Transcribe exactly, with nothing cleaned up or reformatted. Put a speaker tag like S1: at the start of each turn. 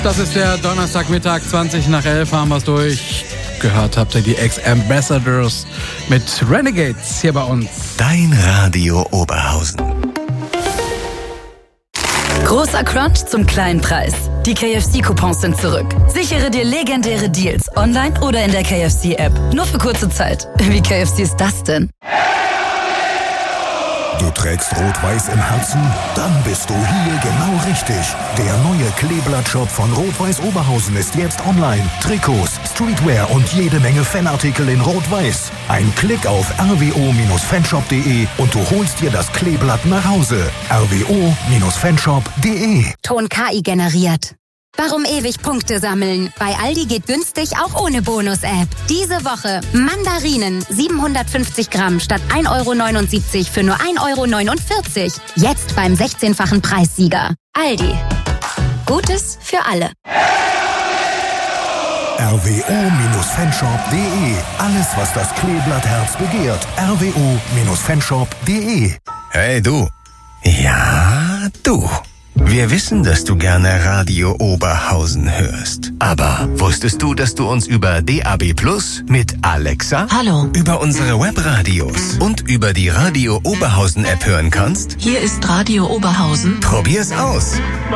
S1: Das ist der Donnerstagmittag, zwanzig nach elf, haben wir es durch. Gehört habt ihr die Ex-Ambassadors mit Renegades hier bei uns.
S2: Dein Radio Oberhausen.
S3: Großer Crunch zum kleinen Preis. Die K F C-Coupons sind zurück. Sichere dir legendäre Deals online oder in der K F C-App. Nur für kurze Zeit. Wie K F C ist das denn?
S4: Du trägst Rot-Weiß im Herzen? Dann bist du hier genau richtig. Der neue Kleeblatt-Shop von Rot-Weiß Oberhausen ist jetzt online. Trikots, Streetwear und jede Menge Fanartikel in Rot-Weiß. Ein Klick auf r w o fanshop punkt d e und du holst dir das Kleeblatt nach Hause. r w o fanshop punkt d e.
S5: Ton K I generiert. Warum ewig Punkte sammeln? Bei Aldi geht günstig auch ohne Bonus-App. Diese Woche Mandarinen siebenhundertfünfzig Gramm statt ein Euro neunundsiebzig für nur ein Euro neunundvierzig. Jetzt beim sechzehnfachen Preissieger. Aldi. Gutes für alle.
S4: r w o fanshop punkt d e. Alles, was das Kleeblattherz begehrt. r w o fanshop punkt d e.
S2: Hey du. Ja, du. Wir wissen, dass du gerne Radio Oberhausen hörst. Aber wusstest du, dass du uns über D A B Plus mit Alexa,
S6: Hallo,
S2: über unsere Webradios und über die Radio Oberhausen App hören kannst?
S6: hier ist Radio Oberhausen.
S2: Probier's aus.